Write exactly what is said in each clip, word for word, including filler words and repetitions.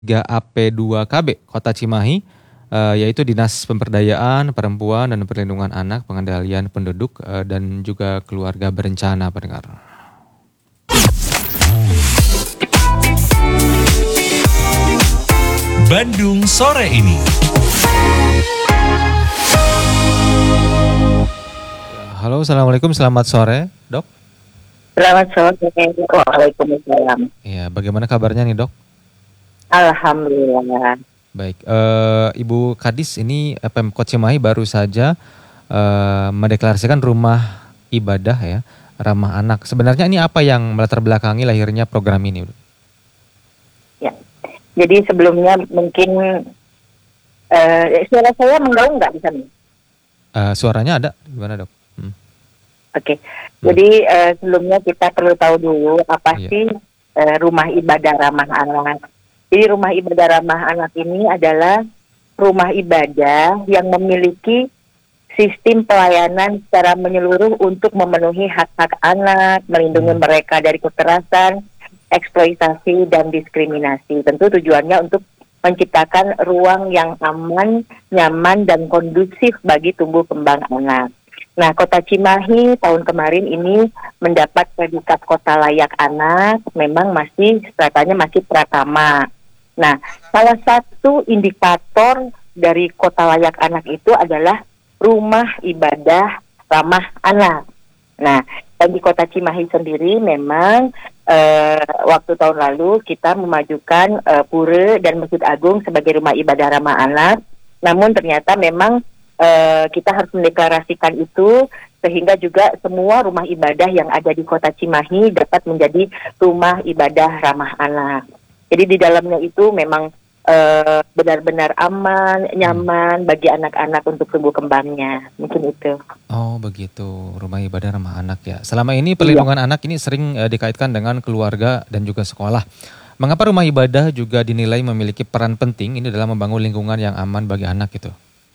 tiga A P dua K B Kota Cimahi, uh, yaitu Dinas Pemberdayaan Perempuan dan Perlindungan Anak, Pengendalian Penduduk, uh, dan juga Keluarga Berencana, pendengar. Bandung sore ini. Halo, assalamualaikum, selamat sore, Dok. Selamat sore, waalaikumsalam. Ya, bagaimana kabarnya nih, Dok? Alhamdulillah. Baik, uh, Ibu Kadis, ini Pemkot Cimahi baru saja uh, mendeklarasikan rumah ibadah ya ramah anak. Sebenarnya ini apa yang melatar belakangi lahirnya program ini? Ya, jadi sebelumnya mungkin uh, suara saya mengganggu nggak di sana? Uh, suaranya ada, gimana, Dok? Hmm. Oke, okay. hmm. jadi uh, sebelumnya kita perlu tahu dulu apa Iya. sih uh, rumah ibadah ramah anak. Jadi rumah ibadah ramah anak ini adalah rumah ibadah yang memiliki sistem pelayanan secara menyeluruh untuk memenuhi hak-hak anak, melindungi Hmm. mereka dari kekerasan, eksploitasi, dan diskriminasi. Tentu tujuannya untuk menciptakan ruang yang aman, nyaman, dan kondusif bagi tumbuh kembang anak. Nah, Kota Cimahi tahun kemarin ini mendapat predikat kota layak anak, memang masih stratanya masih pratama. Nah, salah satu indikator dari kota layak anak itu adalah rumah ibadah ramah anak. Nah, bagi Kota Cimahi sendiri memang eh, waktu tahun lalu kita memajukan eh, Pura dan Masjid Agung sebagai rumah ibadah ramah anak. Namun ternyata memang eh, kita harus mendeklarasikan itu sehingga juga semua rumah ibadah yang ada di Kota Cimahi dapat menjadi rumah ibadah ramah anak. Jadi di dalamnya itu memang uh, benar-benar aman, nyaman bagi anak-anak untuk tumbuh kembangnya. Mungkin itu. Oh begitu, rumah ibadah ramah anak ya. Selama ini perlindungan iya. anak ini sering uh, dikaitkan dengan keluarga dan juga sekolah. Mengapa rumah ibadah juga dinilai memiliki peran penting ini dalam membangun lingkungan yang aman bagi anak itu?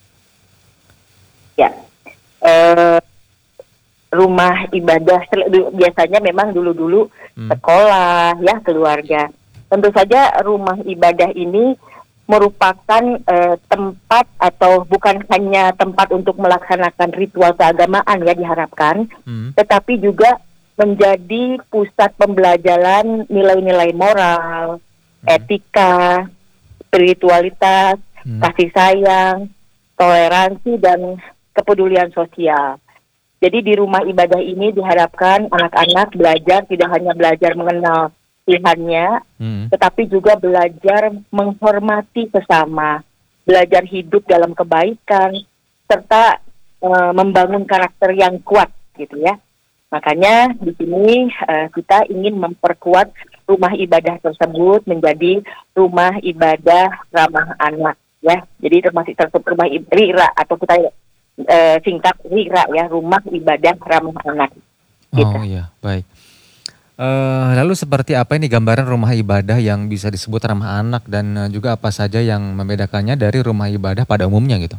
Ya, uh, rumah ibadah biasanya memang dulu-dulu hmm. sekolah, ya keluarga. Tentu saja rumah ibadah ini merupakan uh, tempat atau bukan hanya tempat untuk melaksanakan ritual keagamaan ya diharapkan, hmm. tetapi juga menjadi pusat pembelajaran nilai-nilai moral, hmm. etika, spiritualitas, hmm. kasih sayang, toleransi, dan kepedulian sosial. Jadi di rumah ibadah ini diharapkan anak-anak belajar tidak hanya belajar mengenal Tuhannya, hmm. tetapi juga belajar menghormati sesama, belajar hidup dalam kebaikan, serta e, membangun karakter yang kuat, gitu ya. Makanya di sini e, kita ingin memperkuat rumah ibadah tersebut menjadi rumah ibadah ramah anak, ya. Jadi termasuk termasuk rumah ibadah R I R A atau kita e, singkat R I R A ya, rumah ibadah ramah anak. Gitu. Oh iya, baik. Uh, lalu seperti apa ini gambaran rumah ibadah yang bisa disebut ramah anak dan uh, juga apa saja yang membedakannya dari rumah ibadah pada umumnya gitu?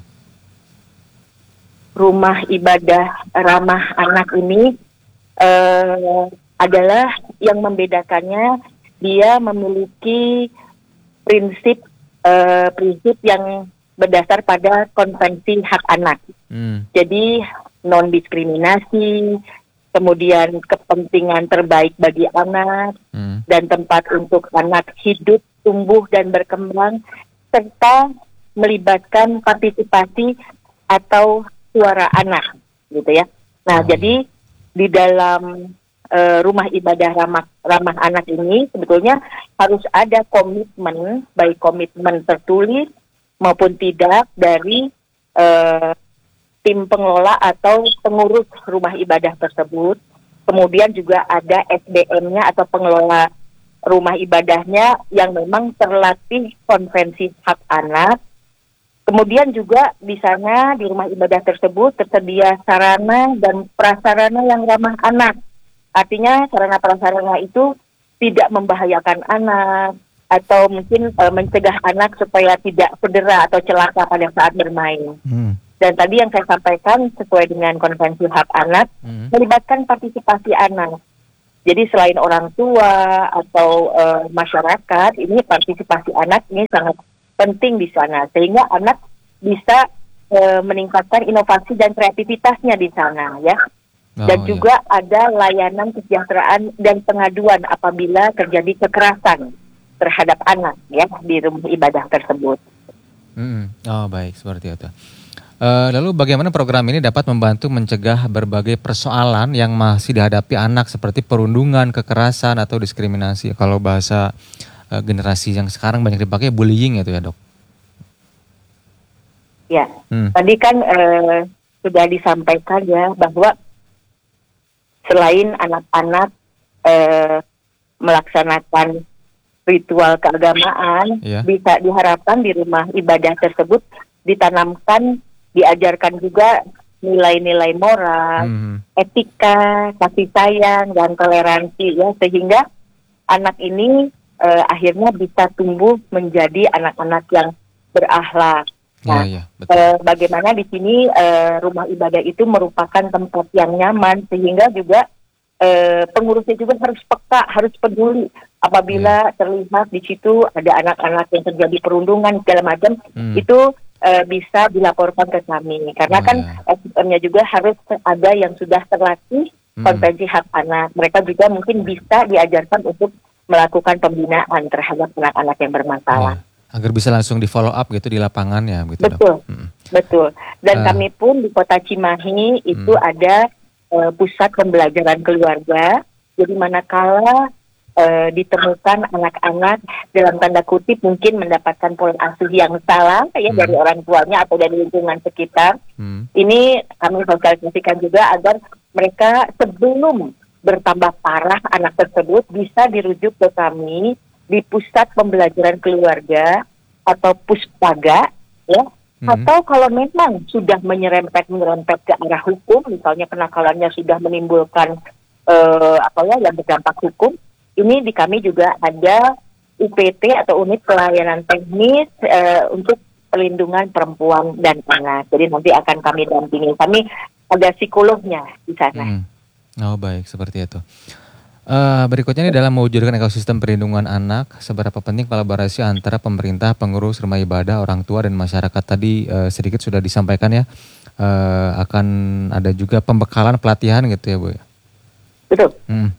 Rumah ibadah ramah anak ini uh, adalah yang membedakannya dia memiliki prinsip uh, prinsip yang berdasar pada konvensi hak anak. Hmm. Jadi non diskriminasi, kemudian kepentingan terbaik bagi anak, hmm. dan tempat untuk anak hidup, tumbuh, dan berkembang, serta melibatkan partisipasi atau suara anak, gitu ya. Nah, hmm. jadi di dalam uh, rumah ibadah ramah, ramah anak ini sebetulnya harus ada komitmen, baik komitmen tertulis maupun tidak dari uh, tim pengelola atau pengurus rumah ibadah tersebut. Kemudian juga ada S D M-nya atau pengelola rumah ibadahnya yang memang terlatih konvensi hak anak. Kemudian juga di sana di rumah ibadah tersebut tersedia sarana dan prasarana yang ramah anak. Artinya sarana prasarana itu tidak membahayakan anak atau mungkin e, mencegah anak supaya tidak cedera atau celaka pada saat bermain. Hmm. Dan tadi yang saya sampaikan sesuai dengan konvensi hak anak, hmm. melibatkan partisipasi anak. Jadi selain orang tua atau uh, masyarakat, ini partisipasi anak ini sangat penting di sana, sehingga anak bisa uh, meningkatkan inovasi dan kreativitasnya di sana, ya. Dan Oh, juga ada layanan kesejahteraan dan pengaduan apabila terjadi kekerasan terhadap anak, ya, di rumah ibadah tersebut. Mm-mm. Oh baik, seperti itu. Eh, lalu bagaimana program ini dapat membantu mencegah berbagai persoalan yang masih dihadapi anak seperti perundungan, kekerasan atau diskriminasi? Kalau bahasa eh, generasi yang sekarang banyak dipakai bullying itu ya, Dok. Ya, Hmm. tadi kan eh, sudah disampaikan ya bahwa selain anak-anak eh, melaksanakan ritual keagamaan, Iya. bisa diharapkan di rumah ibadah tersebut ditanamkan, diajarkan juga nilai-nilai moral, Mhm. etika, kasih sayang, dan toleransi, ya, sehingga anak ini eh, akhirnya bisa tumbuh menjadi anak-anak yang berakhlak. Ya, Nah, ya, betul. eh, bagaimana di sini eh, rumah ibadah itu merupakan tempat yang nyaman, sehingga juga eh, pengurusnya juga harus peka, harus peduli apabila terlihat di situ ada anak-anak yang terjadi perundungan segala macam, Hmm. itu eh, bisa dilaporkan ke kami, karena Oh, kan ya. S D M-nya juga harus ada yang sudah terlatih Hmm. konvensi hak anak. Mereka juga mungkin bisa diajarkan untuk melakukan pembinaan terhadap anak-anak yang bermasalah. Ya. Agar bisa langsung di follow up gitu di lapangan ya, gitu, Dok. Betul, Hmm. betul. Dan Ah. kami pun di Kota Cimahi itu Hmm. ada eh, pusat pembelajaran keluarga. Jadi manakala eh, ditemukan anak-anak dalam tanda kutip mungkin mendapatkan pola asuh yang salah ya Hmm. dari orang tuanya atau dari lingkungan sekitar, Hmm. ini kami sosialisasikan juga agar mereka sebelum bertambah parah anak tersebut bisa dirujuk ke kami di pusat pembelajaran keluarga atau puspaga, ya. Hmm. Atau kalau memang sudah menyerempet menyerempet ke arah hukum, misalnya kenakalannya sudah menimbulkan eh, apa ya yang berdampak hukum, ini di kami juga ada U P T atau unit pelayanan teknis eh, untuk perlindungan perempuan dan anak. Jadi nanti akan kami dampingi. Kami ada psikolognya di sana. Hmm. Oh baik, seperti itu. Eh, berikutnya ini dalam mewujudkan ekosistem perlindungan anak, seberapa penting kolaborasi antara pemerintah, pengurus rumah ibadah, orang tua dan masyarakat tadi eh, sedikit sudah disampaikan ya. Eh, akan ada juga pembekalan pelatihan gitu ya, Bu. Betul. Hmm.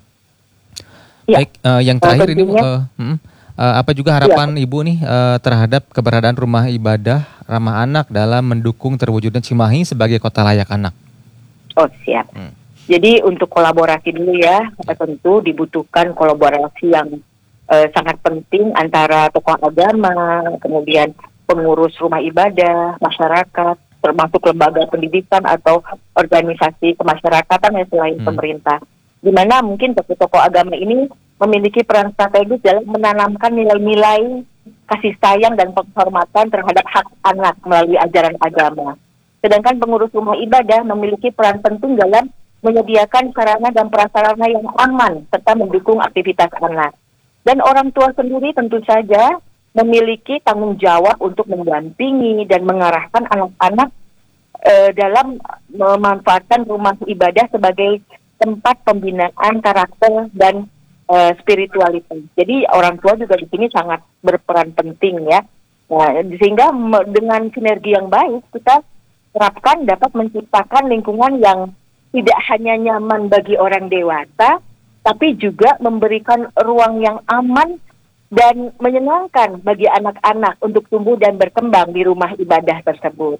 Ya. Baik, eh, yang Eh, terakhir ini Bu, tentunya- eh, hmm, eh, apa juga harapan Ibu nih eh, terhadap keberadaan rumah ibadah ramah anak dalam mendukung terwujudnya Cimahi sebagai kota layak anak? Oh siap. Hmm. Jadi untuk kolaborasi dulu ya, tentu dibutuhkan kolaborasi yang eh, sangat penting antara tokoh agama, kemudian pengurus rumah ibadah, masyarakat, termasuk lembaga pendidikan atau organisasi kemasyarakatan yang selain Hmm. pemerintah. Di mana mungkin tokoh-tokoh agama ini memiliki peran strategis dalam menanamkan nilai-nilai kasih sayang dan penghormatan terhadap hak anak melalui ajaran agama. Sedangkan pengurus rumah ibadah memiliki peran penting dalam menyediakan sarana dan prasarana yang aman serta mendukung aktivitas anak. Dan orang tua sendiri tentu saja memiliki tanggung jawab untuk mendampingi dan mengarahkan anak-anak eh, dalam memanfaatkan rumah ibadah sebagai tempat pembinaan karakter dan eh, spiritualitas. Jadi orang tua juga di sini sangat berperan penting ya. Nah, sehingga me- dengan sinergi yang baik kita terapkan dapat menciptakan lingkungan yang tidak hanya nyaman bagi orang dewasa, tapi juga memberikan ruang yang aman dan menyenangkan bagi anak-anak untuk tumbuh dan berkembang di rumah ibadah tersebut.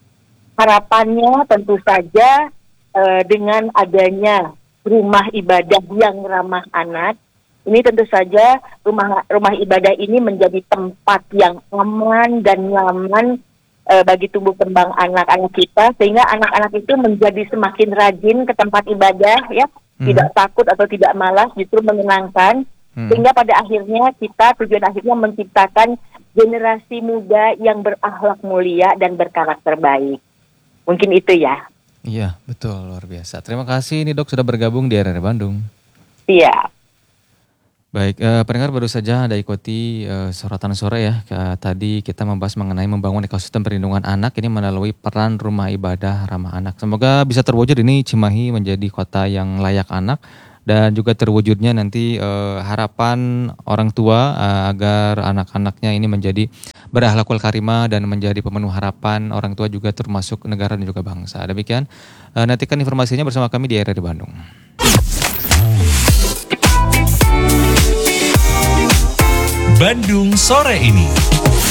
Harapannya tentu saja eh, dengan adanya rumah ibadah yang ramah anak, ini tentu saja rumah rumah ibadah ini menjadi tempat yang aman dan nyaman eh, bagi tumbuh kembang anak-anak kita, sehingga anak-anak itu menjadi semakin rajin ke tempat ibadah ya, Hmm. tidak takut atau tidak malas, justru menyenangkan, Hmm. sehingga pada akhirnya kita tujuan akhirnya menciptakan generasi muda yang berakhlak mulia dan berkarakter baik. Mungkin itu ya. Iya, betul, luar biasa. Terima kasih ini Dok sudah bergabung di R R Bandung. Iya. Baik, eh, pendengar baru saja Anda ikuti eh, sorotan sore ya. Ke- tadi kita membahas mengenai membangun ekosistem perlindungan anak ini melalui peran rumah ibadah ramah anak. Semoga bisa terwujud ini Cimahi menjadi kota yang layak anak dan juga terwujudnya nanti eh, harapan orang tua eh, agar anak-anaknya ini menjadi berakhlakul karimah dan menjadi pemenuh harapan orang tua juga termasuk negara dan juga bangsa. Demikian, eh, nantikan informasinya bersama kami di R R I Bandung. Bandung Sore Ini.